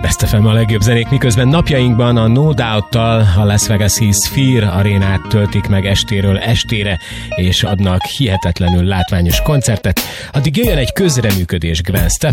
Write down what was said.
Best FM a legjobb zenék, miközben napjainkban a No Doubt-tal a Las Vegas-i Sphere arénát töltik meg estéről estére, és adnak hihetetlenül látványos koncertet. Addig jöjjön egy közreműködés Gwen Stefani